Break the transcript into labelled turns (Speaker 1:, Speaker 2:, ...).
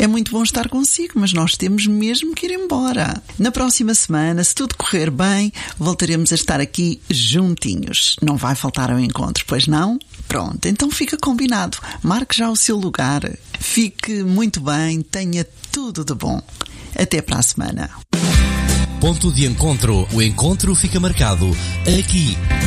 Speaker 1: É muito bom estar consigo, mas nós temos mesmo que ir embora. Na próxima semana, se tudo correr bem, voltaremos a estar aqui juntinhos. Não vai faltar ao encontro, pois não? Pronto, então fica combinado. Marque já o seu lugar. Fique muito bem, tenha tudo de bom. Até para a semana.
Speaker 2: Ponto de encontro. O encontro fica marcado aqui